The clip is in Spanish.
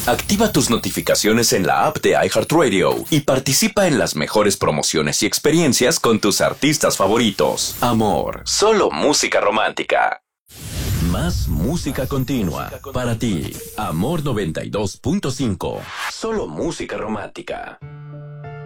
Activa tus notificaciones en la app de iHeartRadio y participa en las mejores promociones y experiencias con tus artistas favoritos. Amor, solo música romántica. Más música continua para ti. Amor 92.5. Solo música romántica.